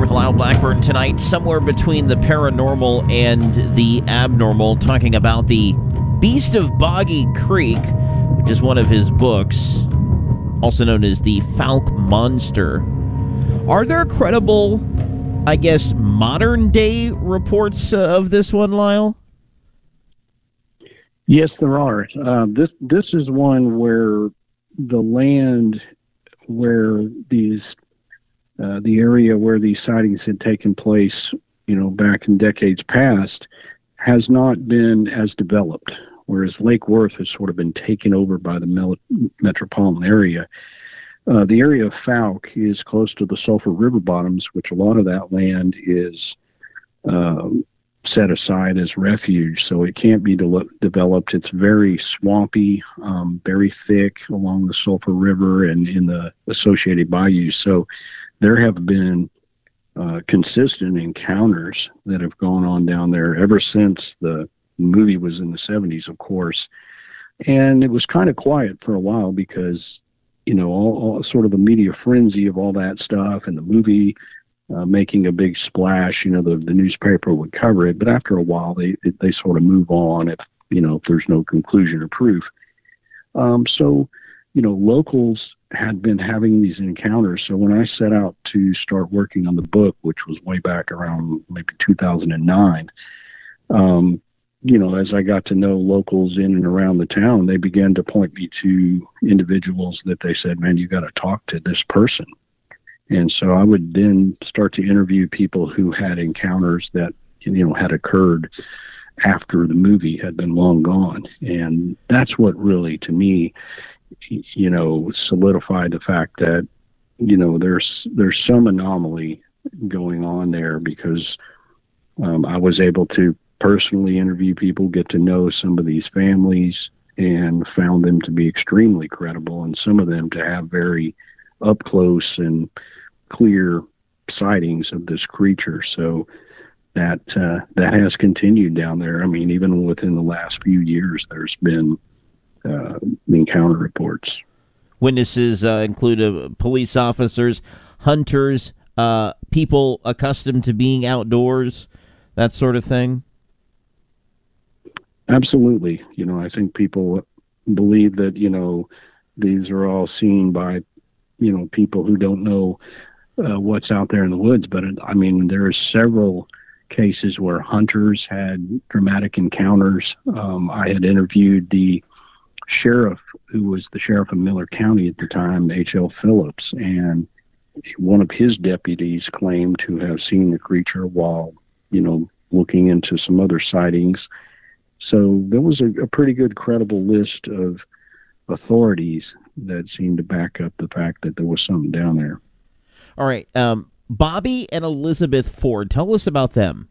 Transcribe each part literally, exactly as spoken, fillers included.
with Lyle Blackburn tonight, somewhere between the paranormal and the abnormal, talking about the Beast of Boggy Creek, which is one of his books, also known as the Fouke Monster. Are there credible, I guess, modern-day reports uh, of this one, Lyle? Yes, there are. Uh, this this is one where the land where these, uh, the area where these sightings had taken place, you know, back in decades past, has not been as developed. Whereas Lake Worth has sort of been taken over by the mel- metropolitan area. Uh, the area of Fouke is close to the Sulphur River bottoms, which a lot of that land is uh, set aside as refuge, so it can't be de- developed. It's very swampy, um, very thick along the Sulphur River and in the associated bayous. So there have been uh, consistent encounters that have gone on down there ever since the movie was in the seventies, of course. And it was kind of quiet for a while because, you know, all, all sort of a media frenzy of all that stuff and the movie uh, making a big splash, you know, the, the newspaper would cover it. But after a while, they they sort of move on if, you know, if there's no conclusion or proof. Um, so, you know, locals had been having these encounters. So when I set out to start working on the book, which was way back around maybe two thousand nine, um, you know, as I got to know locals in and around the town, they began to point me to individuals that they said, man, you got to talk to this person. And so I would then start to interview people who had encounters that, you know, had occurred after the movie had been long gone. And that's what really, to me, you know, solidified the fact that, you know, there's, there's some anomaly going on there because um, I was able to personally interview people, get to know some of these families, and found them to be extremely credible, and some of them to have very up close and clear sightings of this creature. So that uh, that has continued down there. I mean, even within the last few years, there's been uh, encounter reports. Witnesses uh, include uh, police officers, hunters, uh, people accustomed to being outdoors, that sort of thing. Absolutely. You know, I think people believe that, you know, these are all seen by, you know, people who don't know uh, what's out there in the woods. But, I mean, there are several cases where hunters had dramatic encounters. Um, I had interviewed the sheriff, who was the sheriff of Miller County at the time, H L Phillips, and one of his deputies claimed to have seen the creature while, you know, looking into some other sightings. So there was a, a pretty good credible list of authorities that seemed to back up the fact that there was something down there. All right. Um, Bobby and Elizabeth Ford, tell us about them.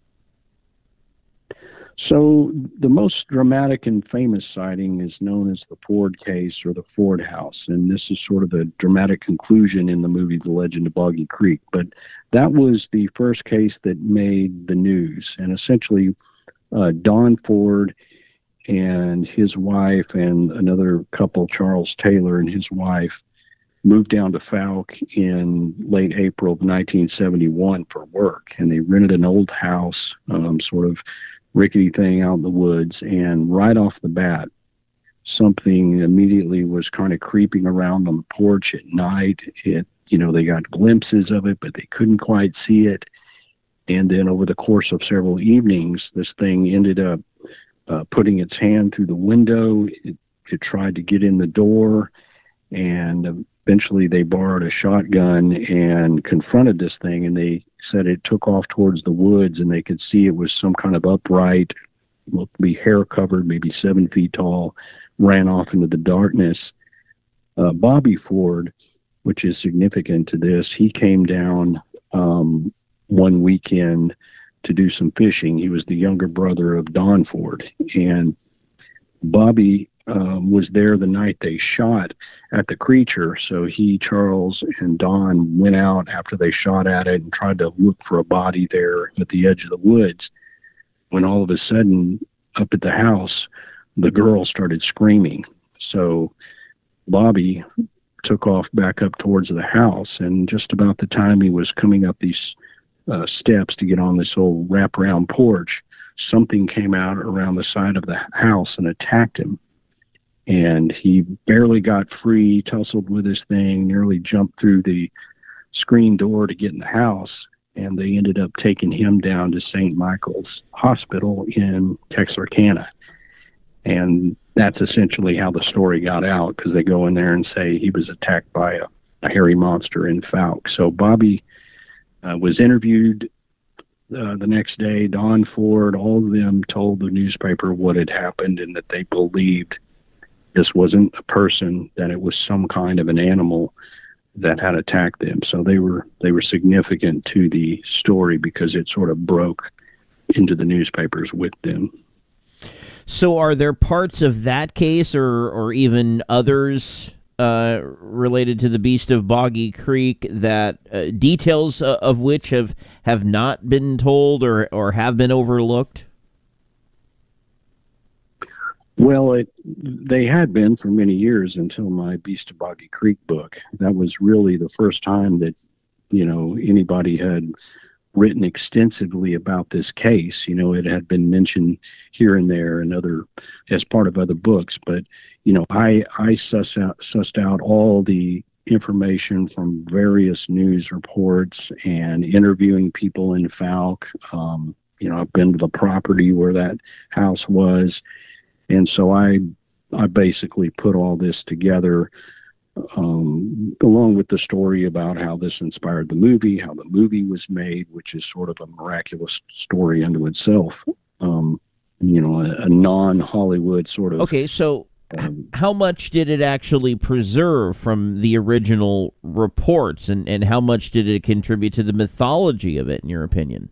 So the most dramatic and famous sighting is known as the Ford case or the Ford house. And this is sort of the dramatic conclusion in the movie The Legend of Boggy Creek. But that was the first case that made the news. And essentially, Uh, Don Ford and his wife and another couple, Charles Taylor and his wife, moved down to Fouke in late April of nineteen seventy-one for work. And they rented an old house, um, sort of rickety thing out in the woods. And right off the bat, something immediately was kind of creeping around on the porch at night. It, you know, they got glimpses of it, but they couldn't quite see it. And then over the course of several evenings, this thing ended up uh, putting its hand through the window. It, it tried to get in the door, and eventually they borrowed a shotgun and confronted this thing. And they said it took off towards the woods, and they could see it was some kind of upright, looked to be hair covered, maybe seven feet tall, ran off into the darkness. Uh, Bobby Ford, which is significant to this, he came down um, one weekend to do some fishing. He was the younger brother of Don Ford, and Bobby um, was there the night they shot at the creature. So he, Charles, and Don went out after they shot at it and tried to look for a body there at the edge of the woods, when all of a sudden, up at the house, the girl started screaming. So Bobby took off back up towards the house. And just about the time he was coming up these uh, steps to get on this old wraparound porch, something came out around the side of the house and attacked him. And he barely got free, tussled with his thing, nearly jumped through the screen door to get in the house. And they ended up taking him down to Saint Michael's Hospital in Texarkana. And that's essentially how the story got out, because they go in there and say he was attacked by a, a hairy monster in Fouke. So Bobby uh, was interviewed uh, the next day. Don Ford, all of them told the newspaper what had happened and that they believed this wasn't a person, that it was some kind of an animal that had attacked them. So they were they were significant to the story because it sort of broke into the newspapers with them. So are there parts of that case or, or even others uh, related to the Beast of Boggy Creek that uh, details uh, of which have, have not been told or, or have been overlooked? Well, it, they had been for many years until my Beast of Boggy Creek book. That was really the first time that, you know, anybody had written extensively about this case. You know, it had been mentioned here and there and other, as part of other books. But, you know, I, I sussed out, sussed out all the information from various news reports and interviewing people in Fouke. Um, you know, I've been to the property where that house was. And so I, I basically put all this together, um, along with the story about how this inspired the movie, how the movie was made, which is sort of a miraculous story unto itself. Um, you know, a, a non-Hollywood sort of. Okay, so um, how much did it actually preserve from the original reports, and, and how much did it contribute to the mythology of it, in your opinion?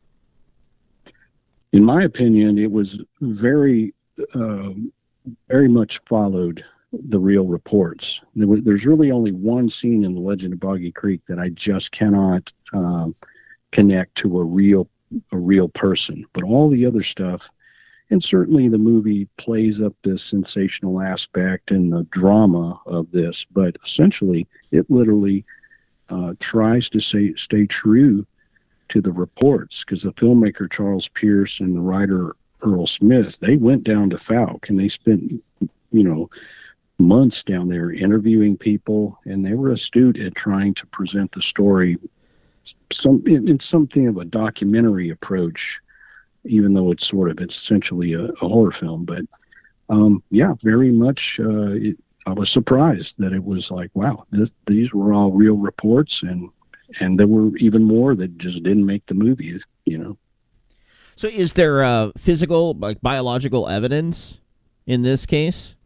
In my opinion, it was very... Uh, very much followed the real reports. There was, there's really only one scene in The Legend of Boggy Creek that I just cannot uh, connect to a real a real person. But all the other stuff, and certainly the movie plays up this sensational aspect and the drama of this, but essentially it literally uh, tries to say, stay true to the reports, because the filmmaker Charles Pierce and the writer Earl Smith, they went down to Fouke and they spent, you know, months down there interviewing people, and they were astute at trying to present the story some in, in something of a documentary approach, even though it's sort of it's essentially a, a horror film. But um, yeah, very much. Uh, it, I was surprised that it was like, wow, this, these were all real reports, and and there were even more that just didn't make the movies, you know. So is there uh, physical, like biological evidence in this case?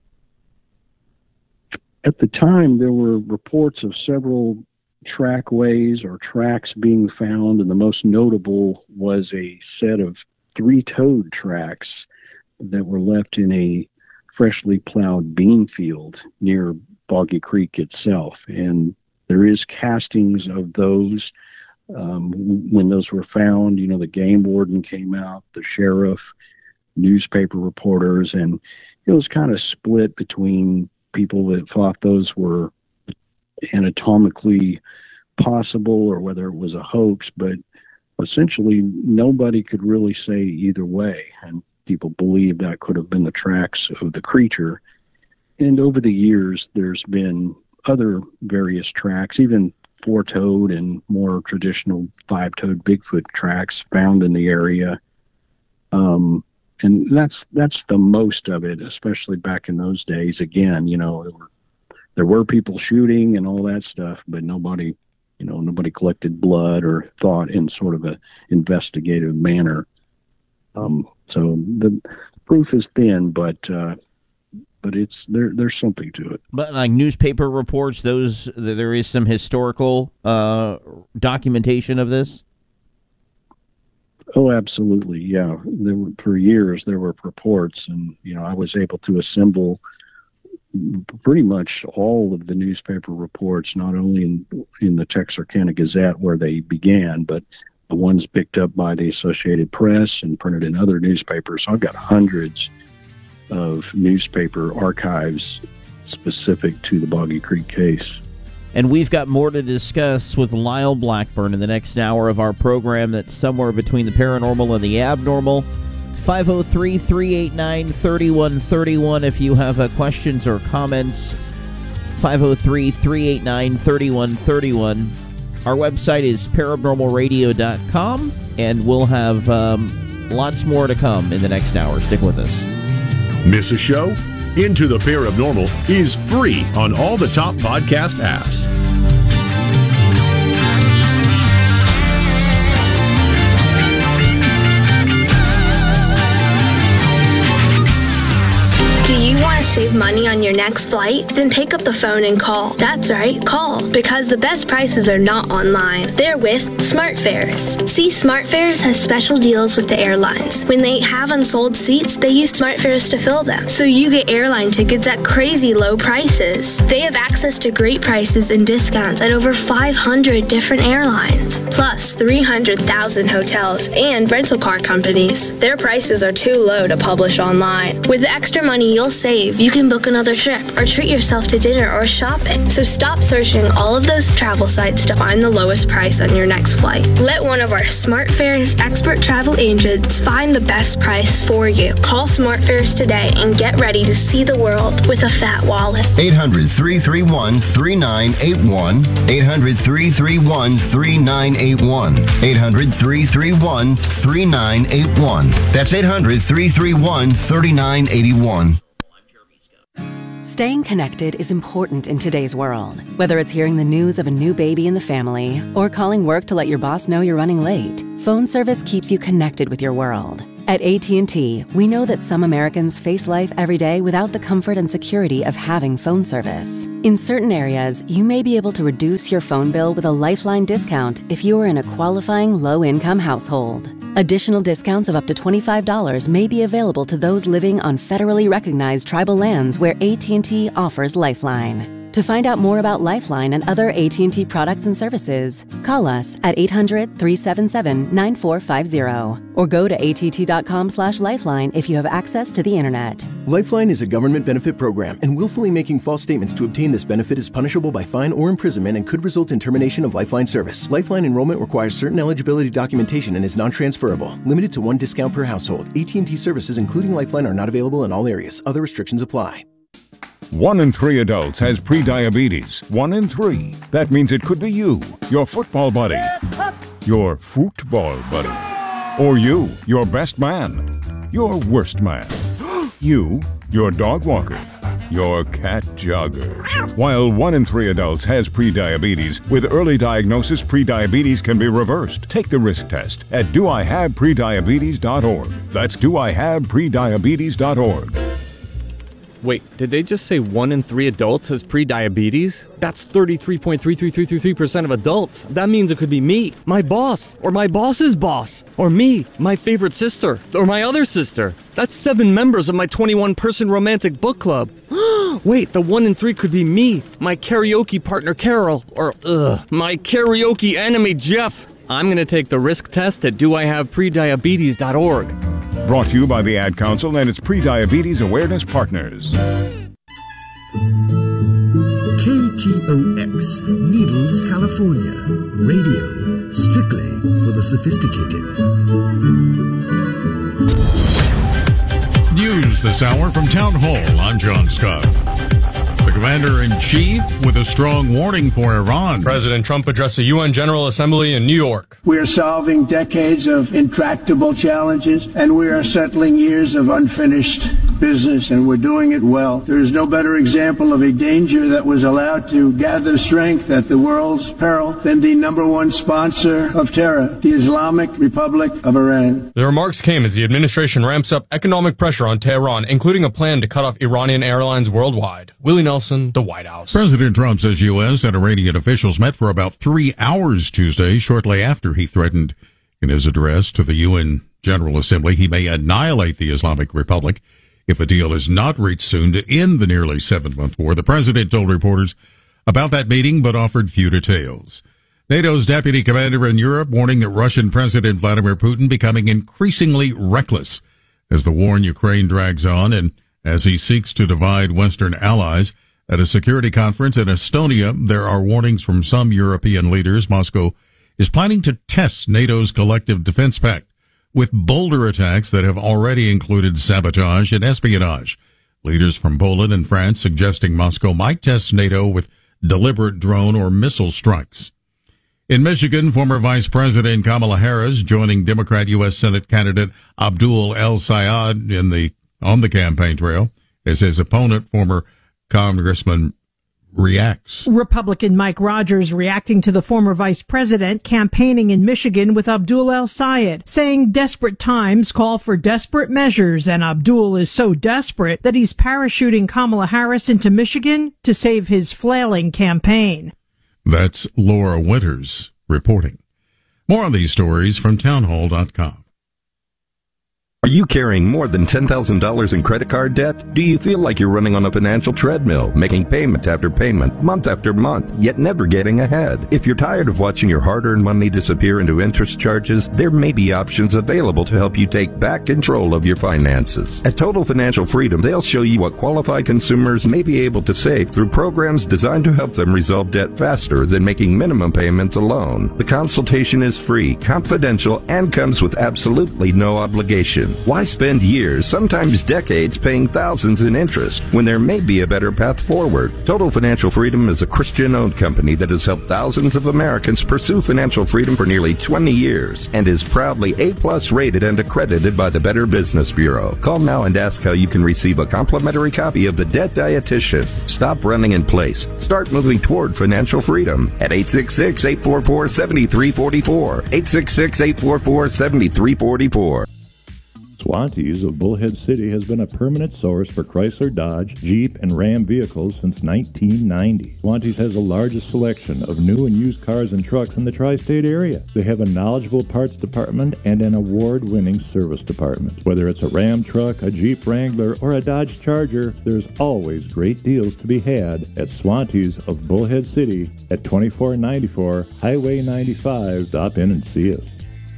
At the time, there were reports of several trackways or tracks being found, and the most notable was a set of three-toed tracks that were left in a freshly plowed bean field near Boggy Creek itself. And there is castings of those. Um, when those were found, you know, the game warden came out, the sheriff, newspaper reporters, and it was kind of split between people that thought those were anatomically possible or whether it was a hoax. But essentially, nobody could really say either way, and people believed that could have been the tracks of the creature. And over the years, there's been other various tracks, even four-toed and more traditional five-toed Bigfoot tracks found in the area. Um, and that's that's the most of it, especially back in those days. Again, you know, there were, there were people shooting and all that stuff, but nobody, you know, nobody collected blood or thought in sort of a investigative manner. Um, so the proof is thin, but uh, but it's there. There's something to it. But like newspaper reports, those there is some historical uh, documentation of this. Oh, absolutely, yeah. There were, for years there were reports, and you know I was able to assemble pretty much all of the newspaper reports, not only in in the Texarkana Gazette where they began, but the ones picked up by the Associated Press and printed in other newspapers. So I've got hundreds of newspaper archives specific to the Boggy Creek case. And we've got more to discuss with Lyle Blackburn in the next hour of our program that's somewhere between the paranormal and the abnormal. five oh three, three eight nine, three one three one if you have uh, questions or comments. five oh three, three eight nine, three one three one. Our website is paranormal radio dot com, and we'll have um, lots more to come in the next hour. Stick with us. Miss a show? Into the Paranormal is free on all the top podcast apps. Do you want to save money on your next flight? Then pick up the phone and call. That's right, call. Because the best prices are not online. They're with SmartFares. See, SmartFares has special deals with the airlines. When they have unsold seats, they use SmartFares to fill them. So you get airline tickets at crazy low prices. They have access to great prices and discounts at over five hundred different airlines. Plus three hundred thousand hotels and rental car companies. Their prices are too low to publish online. With the extra money you'll save, you can book another trip or treat yourself to dinner or shopping. So stop searching all of those travel sites to find the lowest price on your next flight. Let one of our SmartFares expert travel agents find the best price for you. Call SmartFares today and get ready to see the world with a fat wallet. eight hundred, three three one, three nine eight one. eight hundred, three three one, three nine eight one. eight hundred, three three one, three nine eight one. That's eight hundred, three three one, three nine eight one. Staying connected is important in today's world. Whether it's hearing the news of a new baby in the family or calling work to let your boss know you're running late, phone service keeps you connected with your world. At A T and T, we know that some Americans face life every day without the comfort and security of having phone service. In certain areas, you may be able to reduce your phone bill with a Lifeline discount if you are in a qualifying low-income household. Additional discounts of up to twenty-five dollars may be available to those living on federally recognized tribal lands where A T and T offers Lifeline. To find out more about Lifeline and other A T and T products and services, call us at eight hundred, three seven seven, nine four five zero or go to A T T dot com slash lifeline if you have access to the internet. Lifeline is a government benefit program, and willfully making false statements to obtain this benefit is punishable by fine or imprisonment and could result in termination of Lifeline service. Lifeline enrollment requires certain eligibility documentation and is non-transferable. Limited to one discount per household. A T and T services, including Lifeline, are not available in all areas. Other restrictions apply. One in three adults has prediabetes. One in three. That means it could be you, your football buddy, your football buddy, or you, your best man, your worst man, you, your dog walker, your cat jogger. While one in three adults has prediabetes, with early diagnosis, prediabetes can be reversed. Take the risk test at do I have prediabetes dot org. That's do I have prediabetes dot org. Wait, did they just say one in three adults has prediabetes? That's thirty-three point three three three three three percent of adults. That means it could be me, my boss, or my boss's boss, or me, my favorite sister, or my other sister. That's seven members of my twenty-one person romantic book club. Wait, the one in three could be me, my karaoke partner Carol, or ugh, my karaoke enemy Jeff. I'm gonna take the risk test at do I have prediabetes dot org. Brought to you by the Ad Council and its Prediabetes Awareness Partners. K T O X, Needles, California. Radio, strictly for the sophisticated. News this hour from Town Hall. I'm John Scott. The Commander-in-Chief with a strong warning for Iran. President Trump addressed the U N General Assembly in New York. We are solving decades of intractable challenges, and we are settling years of unfinished business, and we're doing it well. There is no better example of a danger that was allowed to gather strength at the world's peril than the number one sponsor of terror, the Islamic Republic of Iran. The remarks came as the administration ramps up economic pressure on Tehran, including a plan to cut off Iranian airlines worldwide. Willie Nelson, the White House. President Trump says U S and Iranian officials met for about three hours Tuesday, shortly after he threatened in his address to the U N General Assembly he may annihilate the Islamic Republic if a deal is not reached soon to end the nearly seven-month war. The president told reporters about that meeting, but offered few details. NATO's deputy commander in Europe warning that Russian President Vladimir Putin becoming increasingly reckless as the war in Ukraine drags on and as he seeks to divide Western allies At a security conference in Estonia, there are warnings from some European leaders. Moscow is planning to test NATO's collective defense pact with bolder attacks that have already included sabotage and espionage. Leaders from Poland and France suggesting Moscow might test NATO with deliberate drone or missile strikes. In Michigan, former Vice President Kamala Harris joining Democrat U S Senate candidate Abdul El-Sayed in the on the campaign trail as his opponent, former Congressman, reacts. Republican Mike Rogers reacting to the former vice president campaigning in Michigan with Abdul El-Sayed, saying desperate times call for desperate measures, and Abdul is so desperate that he's parachuting Kamala Harris into Michigan to save his flailing campaign. That's Laura Winters reporting. More on these stories from townhall dot com. Are you carrying more than ten thousand dollars in credit card debt? Do you feel like you're running on a financial treadmill, making payment after payment, month after month, yet never getting ahead? If you're tired of watching your hard-earned money disappear into interest charges, there may be options available to help you take back control of your finances. At Total Financial Freedom, they'll show you what qualified consumers may be able to save through programs designed to help them resolve debt faster than making minimum payments alone. The consultation is free, confidential, and comes with absolutely no obligation. Why spend years, sometimes decades, paying thousands in interest when there may be a better path forward? Total Financial Freedom is a Christian-owned company that has helped thousands of Americans pursue financial freedom for nearly twenty years and is proudly A-plus rated and accredited by the Better Business Bureau. Call now and ask how you can receive a complimentary copy of The Debt Dietitian. Stop running in place. Start moving toward financial freedom at eight six six, eight four four, seven three four four, eight six six, eight four four, seven three four four. Swantees of Bullhead City has been a permanent source for Chrysler, Dodge, Jeep, and Ram vehicles since nineteen ninety. Swantees has the largest selection of new and used cars and trucks in the tri-state area. They have a knowledgeable parts department and an award-winning service department. Whether it's a Ram truck, a Jeep Wrangler, or a Dodge Charger, there's always great deals to be had at Swantees of Bullhead City at twenty-four ninety-four Highway ninety-five. Stop in and see us.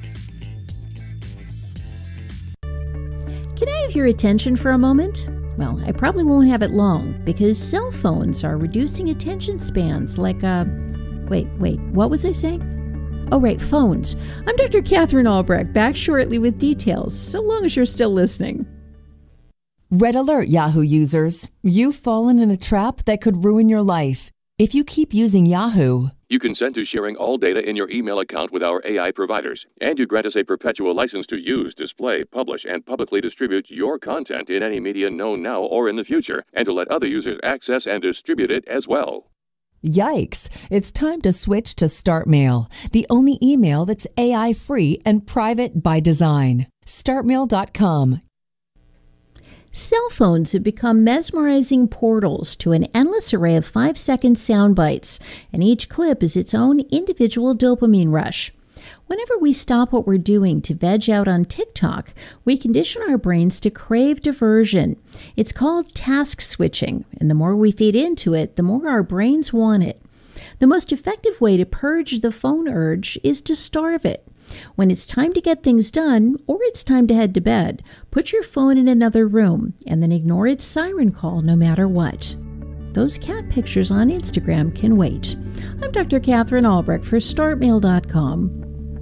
Can I have your attention for a moment? Well, I probably won't have it long because cell phones are reducing attention spans like, uh, wait, wait, what was I saying? Oh, right, phones. I'm Doctor Catherine Albrecht, back shortly with details, so long as you're still listening. Red alert, Yahoo users. You've fallen in a trap that could ruin your life. If you keep using Yahoo, you consent to sharing all data in your email account with our A I providers, and you grant us a perpetual license to use, display, publish, and publicly distribute your content in any media known now or in the future, and to let other users access and distribute it as well. Yikes! It's time to switch to StartMail, the only email that's A I-free and private by design. start mail dot com. Cell phones have become mesmerizing portals to an endless array of five-second sound bites, and each clip is its own individual dopamine rush. Whenever we stop what we're doing to veg out on TikTok, we condition our brains to crave diversion. It's called task switching, and the more we feed into it, the more our brains want it. The most effective way to purge the phone urge is to starve it. When it's time to get things done, or it's time to head to bed, put your phone in another room and then ignore its siren call no matter what. Those cat pictures on Instagram can wait. I'm Doctor Catherine Albrecht for start mail dot com.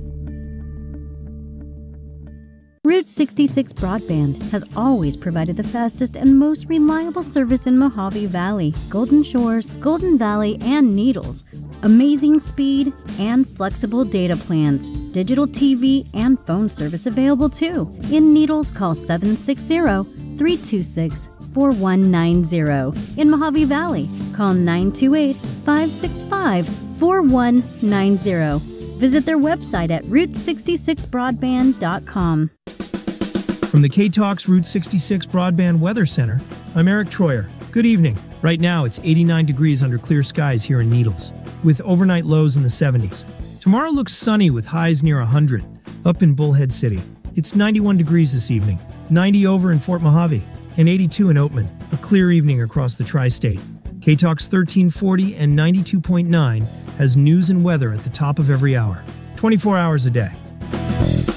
Route sixty-six Broadband has always provided the fastest and most reliable service in Mojave Valley, Golden Shores, Golden Valley, and Needles. Amazing speed and flexible data plans. Digital T V and phone service available too. In Needles, call seven six zero, three two six, four one nine zero. In Mojave Valley, call nine two eight, five six five, four one nine zero. Visit their website at route sixty-six broadband dot com. From the K-Talks Route sixty-six Broadband Weather Center, I'm Eric Troyer. Good evening. Right now, it's eighty-nine degrees under clear skies here in Needles, with overnight lows in the seventies. Tomorrow looks sunny with highs near one hundred. Up in Bullhead City, it's ninety-one degrees this evening, ninety over in Fort Mojave, and eighty-two in Oatman. A clear evening across the tri-state. K-Talks thirteen forty and ninety-two point nine has news and weather at the top of every hour, twenty-four hours a day.